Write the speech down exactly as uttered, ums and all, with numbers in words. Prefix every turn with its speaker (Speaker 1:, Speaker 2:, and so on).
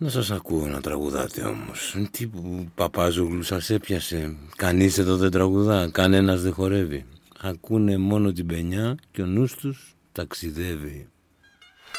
Speaker 1: Να σας ακούω να τραγουδάτε όμως. Τι Παπάζογλου σας έπιασε? Κανείς εδώ δεν τραγουδά, κανένας δεν χορεύει. Ακούνε μόνο την πενιά και ο νους τους ταξιδεύει.